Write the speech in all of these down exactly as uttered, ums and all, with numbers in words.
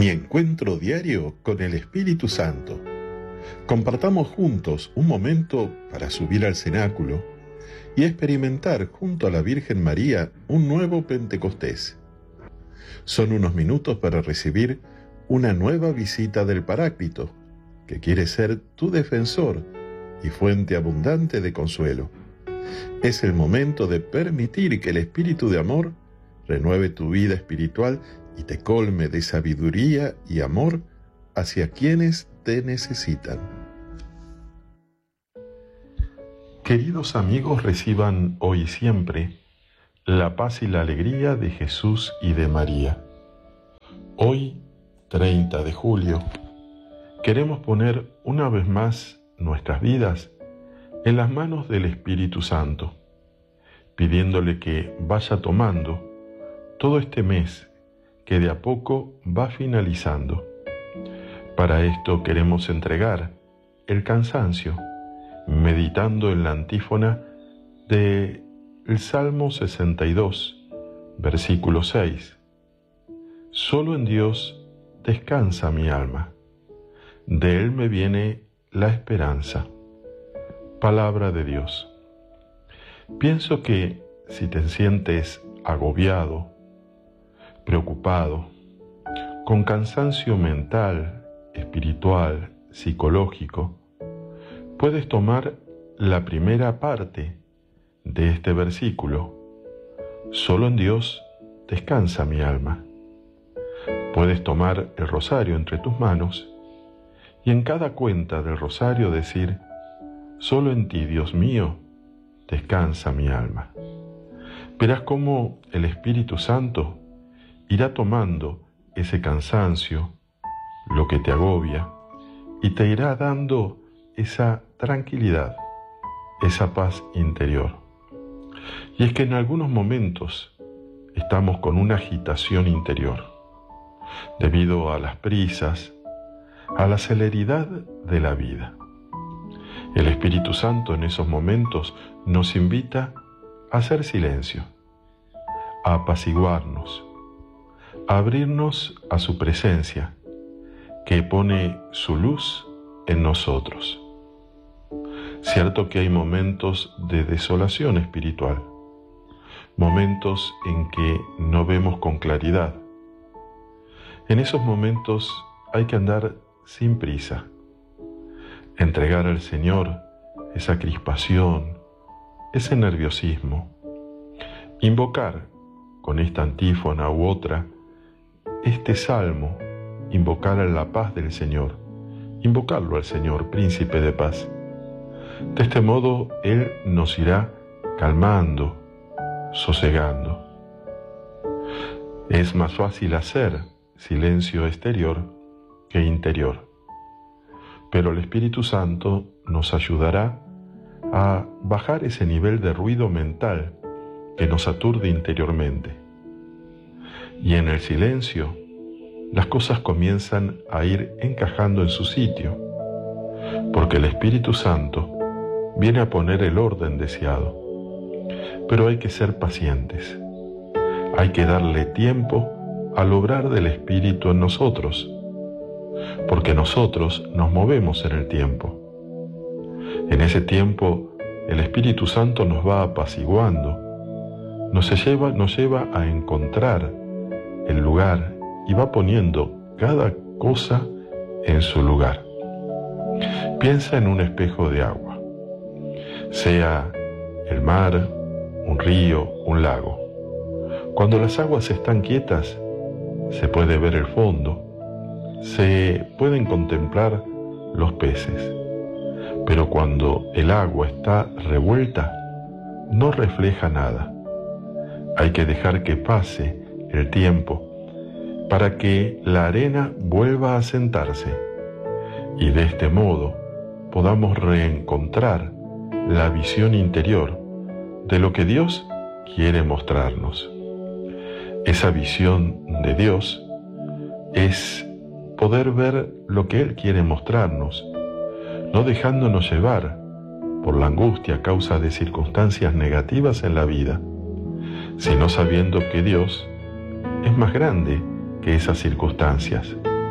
Mi encuentro diario con el Espíritu Santo. Compartamos juntos un momento para subir al cenáculo y experimentar junto a la Virgen María un nuevo Pentecostés. Son unos minutos para recibir una nueva visita del Paráclito, que quiere ser tu defensor y fuente abundante de consuelo. Es el momento de permitir que el Espíritu de amor renueve tu vida espiritual y te colme de sabiduría y amor hacia quienes te necesitan. Queridos amigos, reciban hoy y siempre la paz y la alegría de Jesús y de María. Hoy, treinta de julio, queremos poner una vez más nuestras vidas en las manos del Espíritu Santo, pidiéndole que vaya tomando todo este mes que de a poco va finalizando. Para esto queremos entregar el cansancio, meditando en la antífona del Salmo sesenta y dos, versículo seis. Solo en Dios descansa mi alma, de Él me viene la esperanza. Palabra de Dios. Pienso que si te sientes agobiado, preocupado, con cansancio mental, espiritual, psicológico, puedes tomar la primera parte de este versículo. Solo en Dios descansa mi alma. Puedes tomar el rosario entre tus manos y en cada cuenta del rosario decir: solo en ti, Dios mío, descansa mi alma. Verás cómo el Espíritu Santo irá tomando ese cansancio, lo que te agobia, y te irá dando esa tranquilidad, esa paz interior. Y es que en algunos momentos estamos con una agitación interior, debido a las prisas, a la celeridad de la vida. El Espíritu Santo en esos momentos nos invita a hacer silencio, a apaciguarnos, a abrirnos a su presencia, que pone su luz en nosotros. Cierto que hay momentos de desolación espiritual, momentos en que no vemos con claridad. En esos momentos hay que andar sin prisa, entregar al Señor esa crispación, ese nerviosismo, invocar con esta antífona u otra este salmo, invocar a la paz del Señor, invocarlo al Señor, príncipe de paz. De este modo Él nos irá calmando, sosegando. Es más fácil hacer silencio exterior que interior, pero el Espíritu Santo nos ayudará a bajar ese nivel de ruido mental que nos aturde interiormente. Y en el silencio, las cosas comienzan a ir encajando en su sitio, porque el Espíritu Santo viene a poner el orden deseado. Pero hay que ser pacientes, hay que darle tiempo al obrar del Espíritu en nosotros, porque nosotros nos movemos en el tiempo. En ese tiempo, el Espíritu Santo nos va apaciguando, nos lleva, nos lleva a encontrar el lugar y va poniendo cada cosa en su lugar. Piensa en un espejo de agua, sea el mar, un río, un lago. Cuando las aguas están quietas, se puede ver el fondo, se pueden contemplar los peces. Pero cuando el agua está revuelta, no refleja nada. Hay que dejar que pase el tiempo para que la arena vuelva a sentarse y de este modo podamos reencontrar la visión interior de lo que Dios quiere mostrarnos. Esa visión de Dios es poder ver lo que Él quiere mostrarnos, no dejándonos llevar por la angustia a causa de circunstancias negativas en la vida, sino sabiendo que Dios es más grande que esas circunstancias,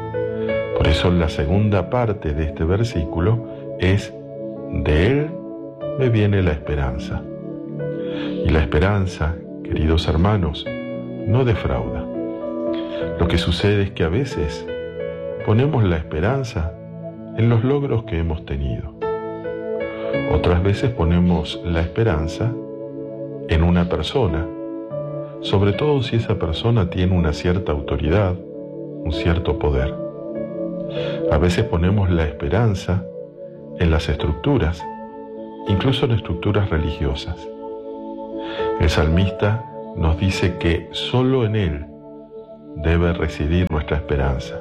Por eso la segunda parte de este versículo es: de Él me viene la esperanza. Y la esperanza, queridos hermanos, no defrauda. Lo que sucede es que a veces ponemos la esperanza en los logros que hemos tenido. Otras veces ponemos la esperanza en una persona, sobre todo si esa persona tiene una cierta autoridad, un cierto poder. A veces ponemos la esperanza en las estructuras, incluso en estructuras religiosas. El salmista nos dice que solo en Él debe residir nuestra esperanza,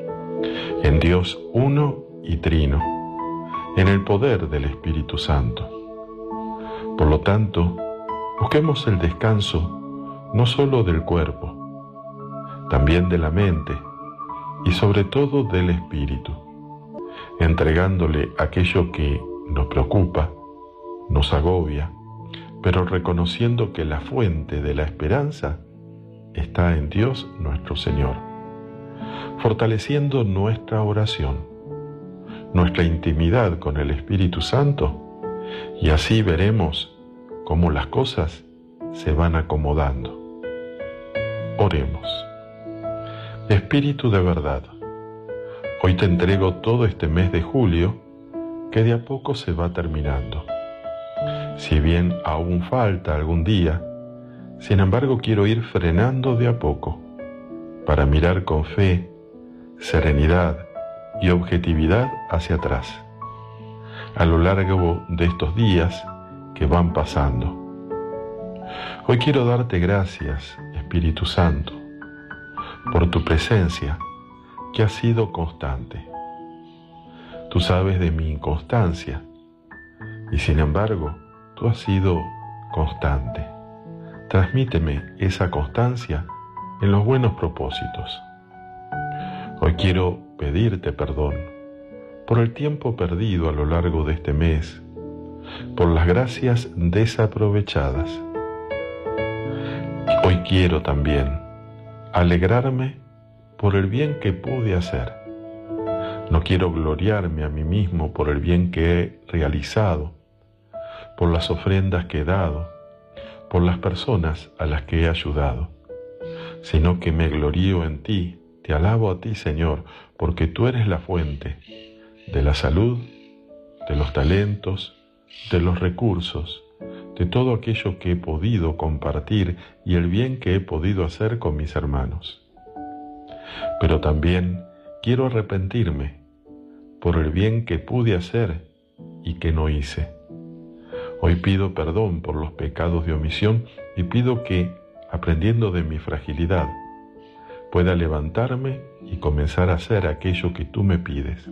en Dios uno y trino, en el poder del Espíritu Santo. Por lo tanto, busquemos el descanso no solo del cuerpo, también de la mente y sobre todo del espíritu, entregándole aquello que nos preocupa, nos agobia, pero reconociendo que la fuente de la esperanza está en Dios nuestro Señor, fortaleciendo nuestra oración, nuestra intimidad con el Espíritu Santo, y así veremos cómo las cosas se van acomodando. Oremos. Espíritu de verdad, hoy te entrego todo este mes de julio que de a poco se va terminando. Si bien aún falta algún día, sin embargo quiero ir frenando de a poco para mirar con fe, serenidad y objetividad hacia atrás, a lo largo de estos días que van pasando. Hoy quiero darte gracias, Espíritu Santo, por tu presencia que ha sido constante. Tú sabes de mi inconstancia y sin embargo tú has sido constante. Transmíteme esa constancia en los buenos propósitos. Hoy quiero pedirte perdón por el tiempo perdido a lo largo de este mes, por las gracias desaprovechadas. Hoy quiero también alegrarme por el bien que pude hacer. No quiero gloriarme a mí mismo por el bien que he realizado, por las ofrendas que he dado, por las personas a las que he ayudado, sino que me glorío en ti, te alabo a ti, Señor, porque tú eres la fuente de la salud, de los talentos, de los recursos, de todo aquello que he podido compartir y el bien que he podido hacer con mis hermanos. Pero también quiero arrepentirme por el bien que pude hacer y que no hice. Hoy pido perdón por los pecados de omisión y pido que, aprendiendo de mi fragilidad, pueda levantarme y comenzar a hacer aquello que tú me pides.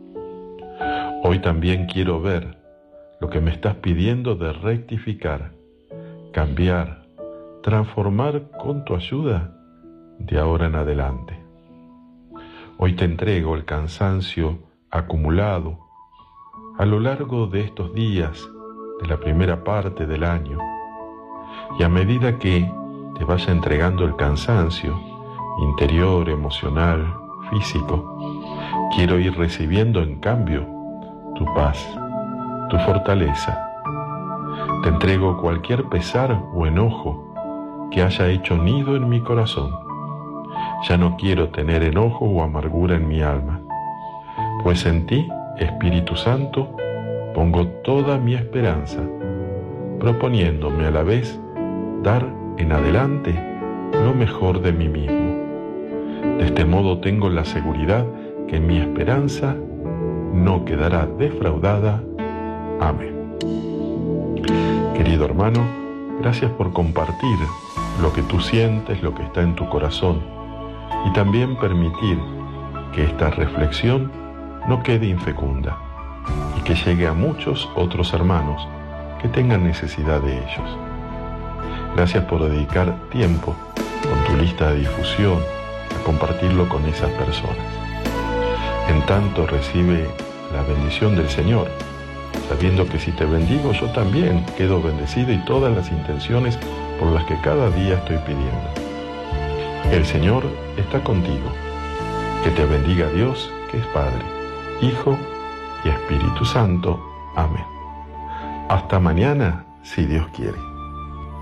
Hoy también quiero ver lo que me estás pidiendo de rectificar, cambiar, transformar con tu ayuda de ahora en adelante. Hoy te entrego el cansancio acumulado a lo largo de estos días de la primera parte del año, y a medida que te vaya entregando el cansancio interior, emocional, físico, quiero ir recibiendo en cambio tu paz, tu fortaleza. Te entrego cualquier pesar o enojo que haya hecho nido en mi corazón. Ya no quiero tener enojo o amargura en mi alma, pues en ti, Espíritu Santo, pongo toda mi esperanza, proponiéndome a la vez dar en adelante lo mejor de mí mismo. De este modo tengo la seguridad que mi esperanza no quedará defraudada. Amén. Querido hermano, gracias por compartir lo que tú sientes, lo que está en tu corazón, y también permitir que esta reflexión no quede infecunda y que llegue a muchos otros hermanos que tengan necesidad de ellos. Gracias por dedicar tiempo con tu lista de difusión a compartirlo con esas personas. En tanto recibe la bendición del Señor, sabiendo que si te bendigo yo también quedo bendecido, y todas las intenciones por las que cada día estoy pidiendo. El Señor está contigo. Que te bendiga Dios, que es Padre, Hijo y Espíritu Santo. Amén. Hasta mañana, si Dios quiere.